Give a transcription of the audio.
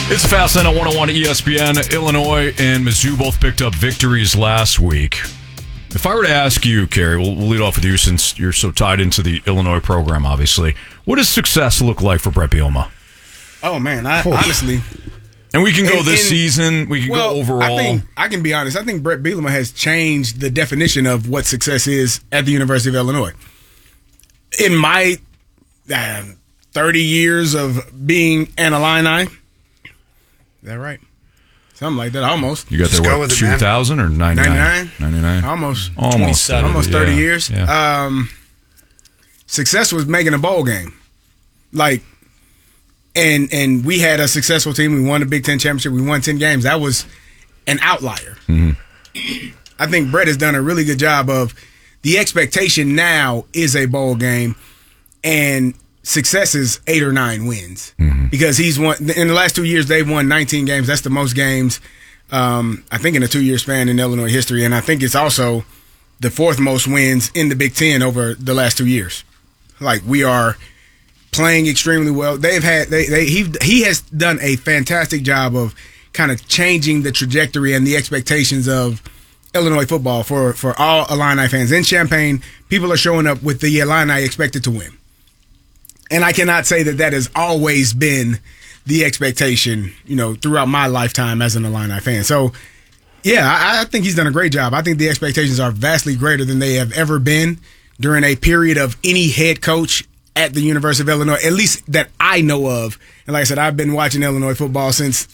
It's Fast Lane on 101 ESPN. Illinois and Mizzou both picked up victories last week. If I were to ask you, Kerry, we'll lead off with you since you're so tied into the Illinois program, obviously. What does success look like for Bret Bielema? Oh, man, honestly. And we can go this season. We can go overall. I can be honest. I think Bret Bielema has changed the definition of what success is at the University of Illinois. In my 30 years of being an Illini, is that right? Something like that, almost. You got there, what, 2000 or 99? 99. Almost 30 years. Yeah. Success was making a bowl game. And we had a successful team. We won the Big Ten championship. We won 10 games. That was an outlier. Mm-hmm. I think Bret has done a really good job of the expectation now is a bowl game, and success is 8 or 9 wins. Mm-hmm. Because he's won in the last 2 years. They've won 19 games. That's the most games, I think, in a 2-year span in Illinois history. And I think it's also the 4th most wins in the Big Ten over the last 2 years. We are playing extremely well. He has done a fantastic job of kind of changing the trajectory and the expectations of Illinois football for all Illini fans. In Champaign, people are showing up with the Illini expected to win. And I cannot say that has always been the expectation, throughout my lifetime as an Illini fan. So, yeah, I think he's done a great job. I think the expectations are vastly greater than they have ever been during a period of any head coach at the University of Illinois, at least that I know of. And like I said, I've been watching Illinois football since